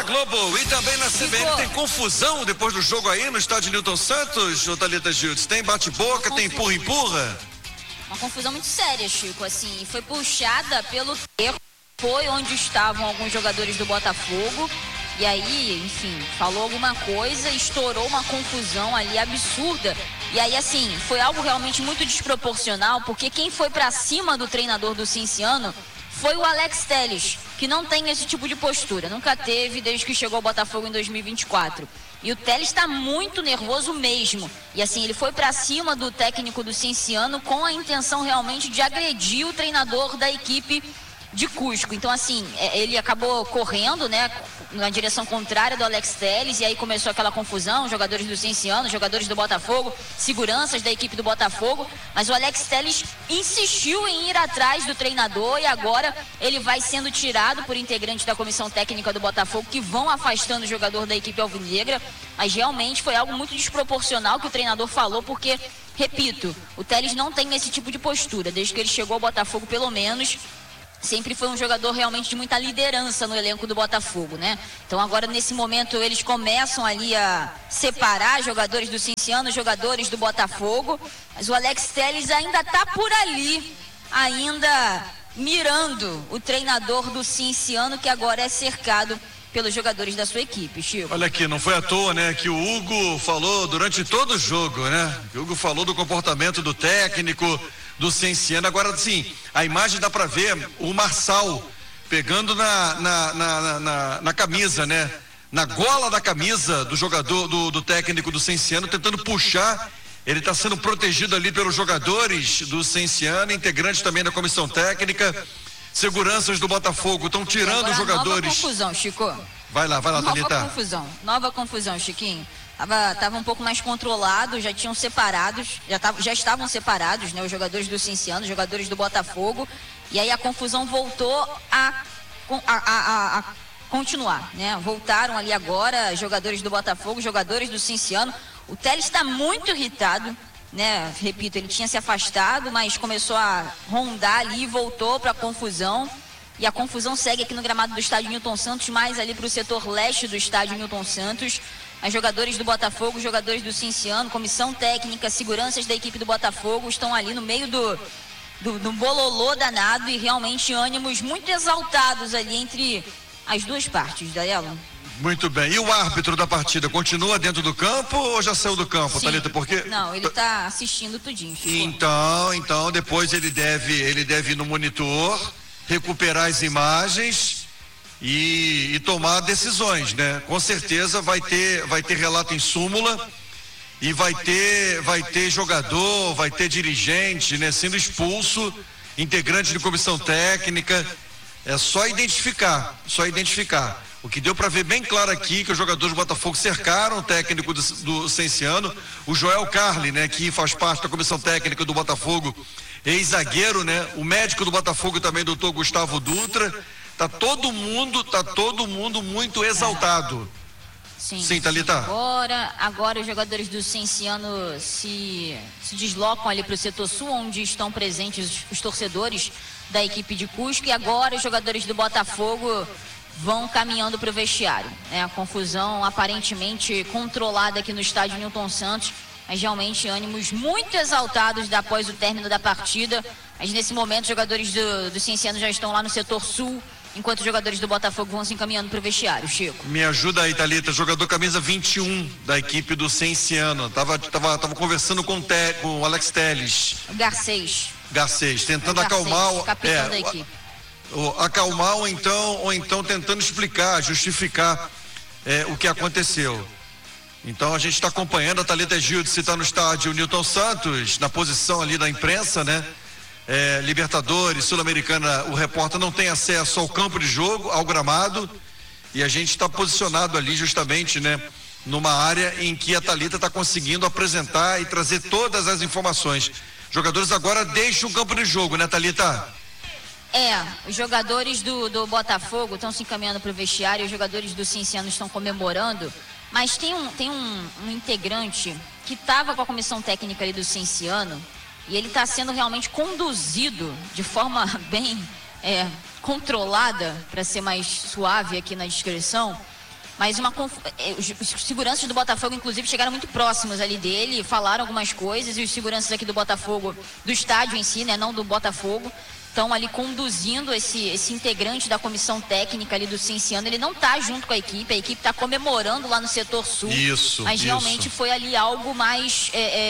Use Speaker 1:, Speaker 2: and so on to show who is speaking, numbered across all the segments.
Speaker 1: Globo e também na CBN tem confusão depois do jogo aí no estádio Newton Santos, ô Thalita Gildes? Tem bate-boca, tem empurra-empurra?
Speaker 2: Uma confusão muito séria, Chico, assim, foi puxada pelo erro, foi onde estavam alguns jogadores do Botafogo, e aí, enfim, falou alguma coisa, estourou uma confusão ali absurda, e aí, assim, foi algo realmente muito desproporcional, porque quem foi pra cima do treinador do Cienciano foi o Alex Telles, que não tem esse tipo de postura, nunca teve desde que chegou ao Botafogo em 2024. E o Telles está muito nervoso mesmo. E assim, ele foi para cima do técnico do Cienciano com a intenção realmente de agredir o treinador da equipe de Cusco. Então assim, ele acabou correndo, né, na direção contrária do Alex Telles, e aí começou aquela confusão, jogadores do Cienciano, jogadores do Botafogo, seguranças da equipe do Botafogo, mas o Alex Telles insistiu em ir atrás do treinador e agora ele vai sendo tirado por integrantes da comissão técnica do Botafogo que vão afastando o jogador da equipe alvinegra, mas realmente foi algo muito desproporcional que o treinador falou, porque, repito, o Telles não tem esse tipo de postura, desde que ele chegou ao Botafogo pelo menos. Sempre foi um jogador realmente de muita liderança no elenco do Botafogo, né? Então agora nesse momento eles começam ali a separar jogadores do Cienciano, jogadores do Botafogo, mas o Alex Telles ainda tá por ali, ainda mirando o treinador do Cienciano, que agora é cercado pelos jogadores da sua equipe, Chico.
Speaker 1: Olha aqui, não foi à toa, né, que o Hugo falou durante todo o jogo, né? O Hugo falou do comportamento do técnico do Cienciano. Agora sim, a imagem dá para ver o Marçal pegando na camisa, né? Na gola da camisa do jogador, do técnico do Cienciano, tentando puxar. Ele está sendo protegido ali pelos jogadores do Cienciano, integrantes também da comissão técnica, seguranças do Botafogo, estão tirando os jogadores.
Speaker 2: Nova confusão, Chico.
Speaker 1: Vai lá, Thalita.
Speaker 2: Nova confusão, Chiquinho. Tava um pouco mais controlado, já tinham separados, já estavam separados, né, os jogadores do Cienciano, os jogadores do Botafogo, e aí a confusão voltou a continuar, né? Voltaram ali agora jogadores do Botafogo, jogadores do Cienciano. O Telles está muito irritado, né? Repito, ele tinha se afastado, mas começou a rondar ali e voltou para a confusão. E a confusão segue aqui no gramado do estádio Newton Santos, mais ali para o setor leste do estádio Newton Santos. Os jogadores do Botafogo, jogadores do Cienciano, comissão técnica, seguranças da equipe do Botafogo estão ali no meio do bololô danado e realmente ânimos muito exaltados ali entre as duas partes, Daelo.
Speaker 1: Muito bem. E o árbitro da partida continua dentro do campo ou já saiu do campo, Thalita? Porque
Speaker 2: não, ele está assistindo tudinho.
Speaker 1: Então depois ele deve ir no monitor, recuperar as imagens e tomar decisões, né? Com certeza vai ter relato em súmula e vai ter jogador, vai ter dirigente, né, sendo expulso, integrante de comissão técnica. É só identificar. O que deu para ver bem claro aqui, que os jogadores do Botafogo cercaram o técnico do Cienciano, o Joel Carli, né, que faz parte da comissão técnica do Botafogo, ex-zagueiro, né, o médico do Botafogo também, doutor Gustavo Dutra. Tá todo mundo muito exaltado. Sim, Thalita.
Speaker 2: Agora os jogadores do Cienciano se deslocam ali para o setor sul, onde estão presentes os torcedores da equipe de Cusco, e agora os jogadores do Botafogo vão caminhando para o vestiário. A confusão aparentemente controlada aqui no estádio Newton Santos, mas realmente ânimos muito exaltados após o término da partida. Mas nesse momento os jogadores do Cienciano já estão lá no setor sul, enquanto os jogadores do Botafogo vão se encaminhando para o vestiário, Chico.
Speaker 1: Me ajuda aí, Thalita, jogador camisa 21 da equipe do Cienciano. Tava conversando com o Alex Telles.
Speaker 2: Garcês,
Speaker 1: tentando acalmar
Speaker 2: capitão da equipe.
Speaker 1: Acalmar ou então tentando explicar, justificar o que aconteceu. Então a gente está acompanhando, a Thalita Gildes está no estádio Newton Santos, na posição ali da imprensa, né? Libertadores, Sul-Americana, o repórter não tem acesso ao campo de jogo, ao gramado, e a gente está posicionado ali justamente, né, numa área em que a Thalita está conseguindo apresentar e trazer todas as informações. Jogadores agora deixam o campo de jogo, né, Thalita?
Speaker 2: Os jogadores do Botafogo estão se encaminhando para o vestiário, os jogadores do Cienciano estão comemorando, mas tem um integrante que estava com a comissão técnica ali do Cienciano, e ele está sendo realmente conduzido de forma bem controlada, para ser mais suave aqui na descrição, Mas os seguranças do Botafogo, inclusive, chegaram muito próximos ali dele, falaram algumas coisas, e os seguranças aqui do Botafogo, do estádio em si, né, não do Botafogo, estão ali conduzindo esse integrante da comissão técnica ali do Cienciano. Ele não está junto com a equipe está comemorando lá no setor sul. Mas realmente foi ali algo mais,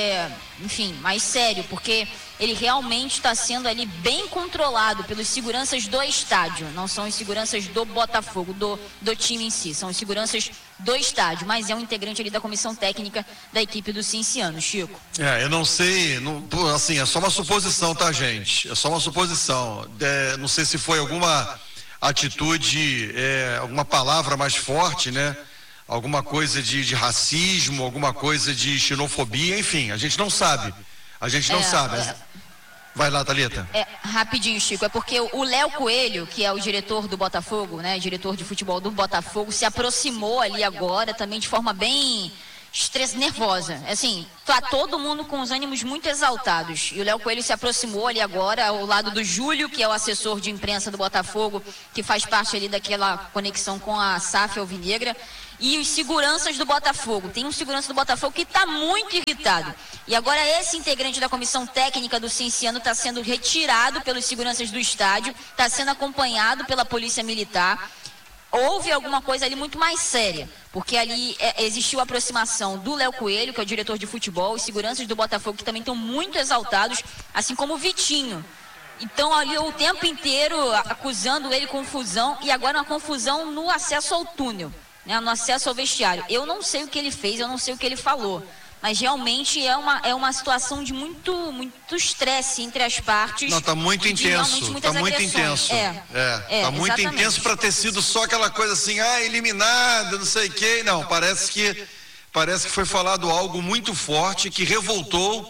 Speaker 2: mais sério, porque ele realmente está sendo ali bem controlado pelos seguranças do estádio. Não são os seguranças do Botafogo, do time em si, são os seguranças do estádio, mas é um integrante ali da comissão técnica da equipe do Cienciano, Chico.
Speaker 1: Eu não sei, assim, é só uma suposição, tá, gente? É só uma suposição. Não sei se foi alguma atitude, alguma palavra mais forte, né? Alguma coisa de racismo, alguma coisa de xenofobia, enfim, a gente não sabe. A gente não sabe. Vai lá, Thalita.
Speaker 2: Rapidinho, Chico, é porque o Léo Coelho, que é o diretor do Botafogo, né, diretor de futebol do Botafogo, se aproximou ali agora também de forma bem nervosa. Assim, tá todo mundo com os ânimos muito exaltados. E o Léo Coelho se aproximou ali agora ao lado do Júlio, que é o assessor de imprensa do Botafogo, que faz parte ali daquela conexão com a SAF Alvinegra. E os seguranças do Botafogo. Tem um segurança do Botafogo que está muito irritado. E agora esse integrante da comissão técnica do Cienciano está sendo retirado pelos seguranças do estádio, está sendo acompanhado pela polícia militar. Houve alguma coisa ali muito mais séria, porque ali existiu a aproximação do Léo Coelho, que é o diretor de futebol, os seguranças do Botafogo que também estão muito exaltados, assim como o Vitinho. Então ali o tempo inteiro acusando ele confusão, e agora uma confusão no acesso ao túnel, né, no acesso ao vestiário. Eu não sei o que ele fez, eu não sei o que ele falou, mas realmente é uma situação de muito estresse entre as partes.
Speaker 1: Não, tá muito intenso, tá muito intenso. Tá muito intenso para ter sido só aquela coisa assim, eliminado, não sei o quê. Não, parece que foi falado algo muito forte que revoltou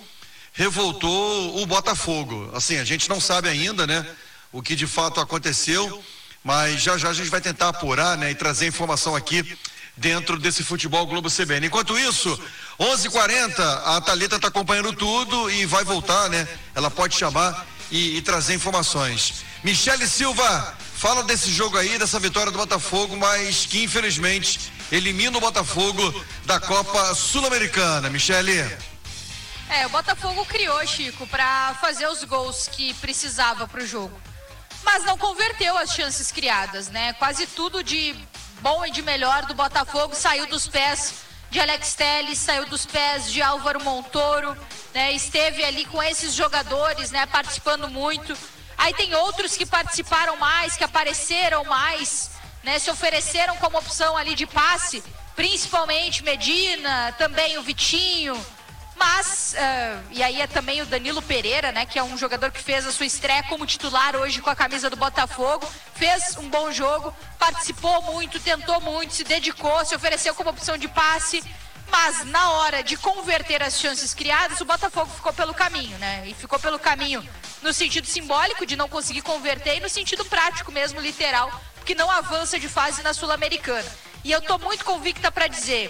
Speaker 1: o Botafogo. Assim, a gente não sabe ainda, né, o que de fato aconteceu, mas já a gente vai tentar apurar, né, e trazer informação aqui dentro desse Futebol Globo CBN. Enquanto isso, 11h40, a Thalita está acompanhando tudo e vai voltar, né? Ela pode chamar e trazer informações. Michele Silva, fala desse jogo aí, dessa vitória do Botafogo, mas que infelizmente elimina o Botafogo da Copa Sul-Americana. Michele.
Speaker 3: O Botafogo criou, Chico, para fazer os gols que precisava para o jogo, mas não converteu as chances criadas, né? Quase tudo de bom e de melhor do Botafogo saiu dos pés de Alex Telles, saiu dos pés de Álvaro Montoro, né? Esteve ali com esses jogadores, né, participando muito. Aí tem outros que participaram mais, que apareceram mais, né, se ofereceram como opção ali de passe, principalmente Medina, também o Vitinho. Mas, e aí é também o Danilo Pereira, né, que é um jogador que fez a sua estreia como titular hoje com a camisa do Botafogo, fez um bom jogo, participou muito, tentou muito, se dedicou, se ofereceu como opção de passe, mas na hora de converter as chances criadas, o Botafogo ficou pelo caminho, né, e ficou pelo caminho no sentido simbólico de não conseguir converter e no sentido prático mesmo, literal, porque não avança de fase na Sul-Americana. E eu tô muito convicta para dizer,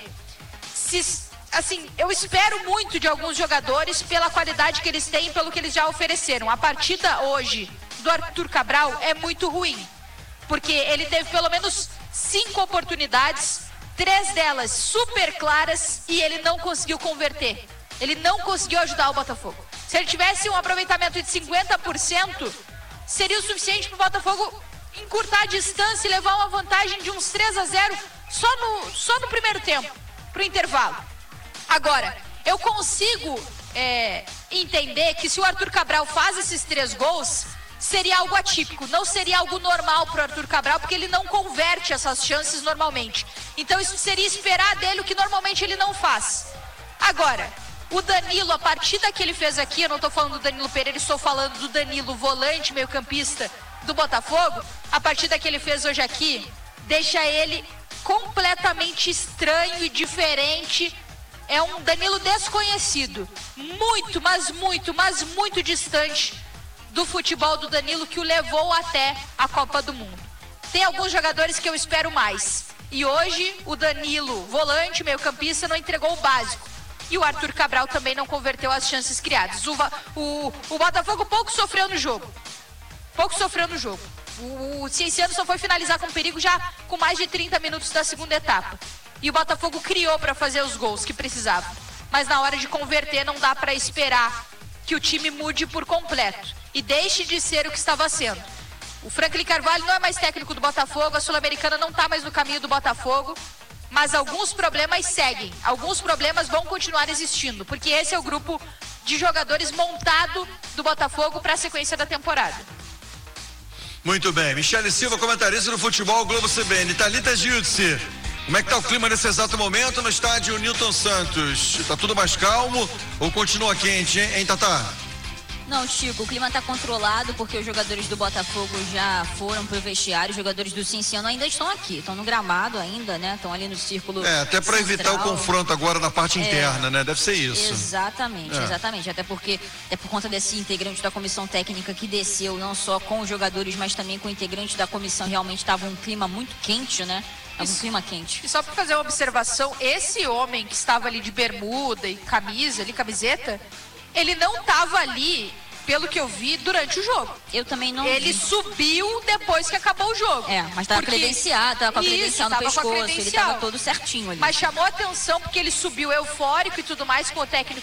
Speaker 3: assim, eu espero muito de alguns jogadores pela qualidade que eles têm e pelo que eles já ofereceram. A partida hoje do Arthur Cabral é muito ruim, porque ele teve pelo menos 5 oportunidades, 3 delas super claras, e ele não conseguiu converter. Ele não conseguiu ajudar o Botafogo. Se ele tivesse um aproveitamento de 50%, seria o suficiente para o Botafogo encurtar a distância e levar uma vantagem de uns 3-0 só no primeiro tempo, para o intervalo. Agora, eu consigo entender que se o Arthur Cabral faz esses 3 gols, seria algo atípico, não seria algo normal para o Arthur Cabral, porque ele não converte essas chances normalmente. Então isso seria esperar dele o que normalmente ele não faz. Agora, o Danilo, a partida que ele fez aqui, eu não estou falando do Danilo Pereira, estou falando do Danilo, volante, meio campista do Botafogo, a partida que ele fez hoje aqui, deixa ele completamente estranho e diferente. É um Danilo desconhecido, muito, mas muito distante do futebol do Danilo que o levou até a Copa do Mundo. Tem alguns jogadores que eu espero mais. E hoje o Danilo, volante, meio campista, não entregou o básico. E o Arthur Cabral também não converteu as chances criadas. O Botafogo pouco sofreu no jogo. O Cienciano só foi finalizar com perigo já com mais de 30 minutos da segunda etapa. E o Botafogo criou para fazer os gols que precisava. Mas na hora de converter não dá para esperar que o time mude por completo e deixe de ser o que estava sendo. O Franklin Carvalho não é mais técnico do Botafogo, a Sul-Americana não está mais no caminho do Botafogo, mas alguns problemas seguem, alguns problemas vão continuar existindo, porque esse é o grupo de jogadores montado do Botafogo para a sequência da temporada.
Speaker 1: Muito bem, Michele Silva, comentarista do Futebol Globo CBN. Thalita Giltze, como é que tá o clima nesse exato momento no estádio Newton Santos? Tá tudo mais calmo ou continua quente, hein, Tatá?
Speaker 2: Não, Chico, o clima está controlado porque os jogadores do Botafogo já foram pro vestiário, os jogadores do Cienciano ainda estão aqui, estão no gramado ainda, né? Estão ali no círculo
Speaker 1: até para evitar o confronto agora na parte interna, né? Deve ser isso.
Speaker 2: Exatamente, exatamente. Até porque é por conta desse integrante da comissão técnica que desceu, não só com os jogadores, mas também com o integrante da comissão. Realmente estava um clima muito quente, né? Um clima quente.
Speaker 3: E só para fazer uma observação, esse homem que estava ali de bermuda e camisa, ali, camiseta, ele não estava ali, pelo que eu vi, durante o jogo.
Speaker 2: Eu também não
Speaker 3: Ele
Speaker 2: vi.
Speaker 3: Subiu depois que acabou o jogo.
Speaker 2: Mas estava credenciado, estava com a credencial no pescoço, ele estava todo certinho ali.
Speaker 3: Mas chamou a atenção porque ele subiu eufórico e tudo mais com o técnico